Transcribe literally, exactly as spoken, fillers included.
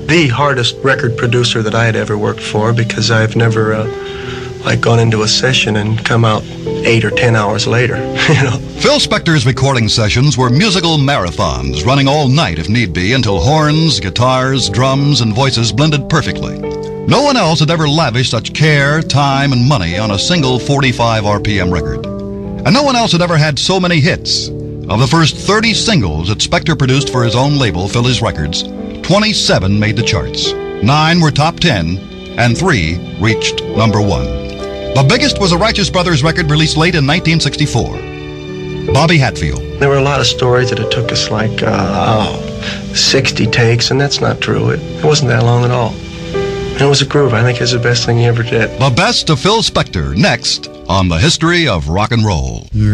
the hardest record producer that I had ever worked for, because I've never uh, like gone into a session and come out eight or ten hours later. You know. Phil Spector's recording sessions were musical marathons, running all night if need be, until horns, guitars, drums, and voices blended perfectly. No one else had ever lavished such care, time, and money on a single forty-five R P M record. And no one else had ever had so many hits. Of the first thirty singles that Spector produced for his own label, Phillies Records, twenty-seven made the charts. Nine were top ten, and three reached number one. The biggest was a Righteous Brothers record released late in nineteen sixty-four. Bobby Hatfield. There were a lot of stories that it took us like, uh, oh, sixty takes, and that's not true. It, it wasn't that long at all. And it was a groove. I think it's the best thing he ever did. The best of Phil Spector, next on The History of Rock and Roll.